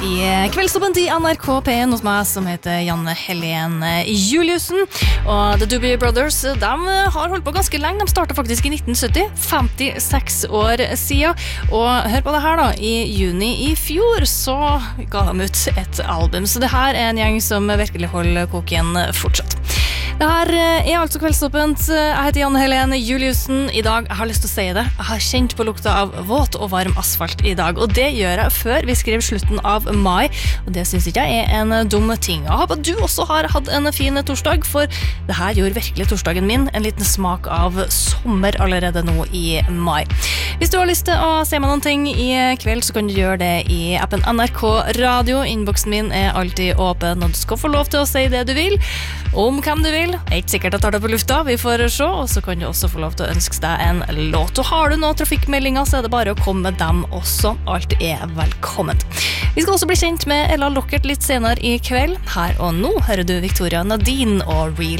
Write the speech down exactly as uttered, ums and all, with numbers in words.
I kveldsstoppen til N R K P en hos meg som heter Janne Helen Juliussen. Og The Doobie Brothers, de har holdt på ganske lenge. De startet faktisk i nitten sytti, femtiseks år siden. Og hør på det her da, i juni i fjor så ga de ut et album. Så det her er en gjeng som virkelig holder koken fortsatt. Det her er altså kveldsstoppent. Jeg heter Janne Helen Juliussen. I dag, jeg har lyst til å si det, jeg har kjent på lukta av våt og varm asfalt i dag. Og det gjør jeg før vi skriver slutten av mai. Og det synes ikke jeg er en dum ting. Jeg håper at du også har hatt en fin torsdag, for det her gjorde virkelig torsdagen min en liten smak av sommer allerede nå i mai. Hvis du har lyst til å se meg noen ting i kveld, så kan du gjøre det i appen N R K Radio. Innboksen min er alltid åpen, og du skal få lov til å si det du vil, om hvem du vil. Det er ikke sikkert jeg tar det på lufta, vi får se, og så kan du også få lov til å ønske deg en låt. Og har du noen trafikkmeldinger, så er det bare å komme med dem også. Alt er velkomment. Vi skal også bli kjent med Ella Lockert litt senere i kveld. Her og nå hører du Victoria Nadine og Real